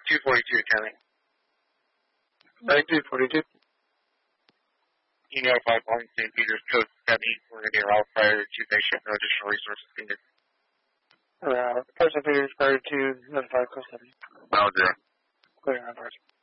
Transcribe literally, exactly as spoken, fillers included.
two forty-two, coming. ninety-two forty-two. You know, five point Saint Peter's Code seventy, we're going to be around prior to patient, no additional resources needed. Uh, person Peters prior to notify Code seventy. Roger. Clear on person.